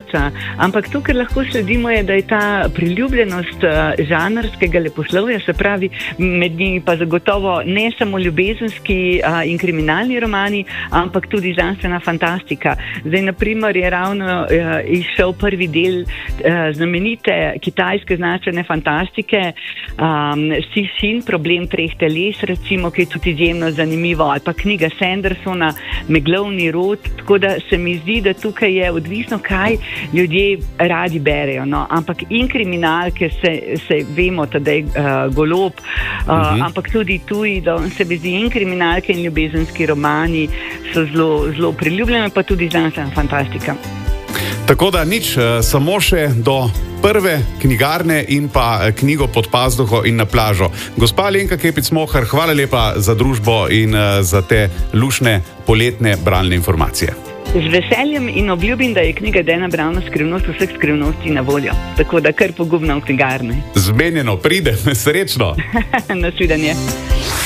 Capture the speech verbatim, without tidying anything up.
vzorca. Ampak to, kar lahko sledimo, je, da je ta priljubljenost uh, žanrskega leposlovja, se pravi, med njimi pa zagotovo ne samo ljubezenski uh, in kriminalni romani, ampak tudi znanstvena fantastika. Zdaj, na primer, je ravno uh, izšel prvi del uh, znamenite kitajske znanstvene fantastike, um, Cixin, problem treh teles, recimo, ki je tudi izjemno zanimivo, ali pa knjiga Sandersona, Meglovni rod, tako da se mi zdi, da tukaj je odvisno, kaj ljudje radi berejo, no? Ampak in kriminalke se, se vemo, da je uh, Golob, uh, uh-huh. ampak tudi tuji, da se mi zdi in kriminalke in ljubezenski romani so zelo, zelo priljubljene, pa tudi znanstvena fantastika. Tako da nič, samo še do prve knjigarne in pa knjigo Pod pazduho in na plažo. Gospa Alenka Kepic-Mohar, hvala lepa za družbo in za te lušne poletne bralne informacije. Z veseljem in obljubim, da je knjiga Dana Browna Skrivnost vseh skrivnosti na voljo. Tako da kar pogumno v knjigarne. Zmenjeno, pride, srečno. Nasvidenje.